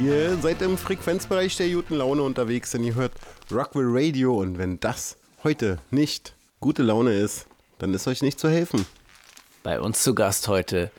Ihr seid im Frequenzbereich der guten Laune unterwegs, denn ihr hört Rockville Radio und wenn das heute nicht gute Laune ist, dann ist euch nicht zu helfen. Bei uns zu Gast heute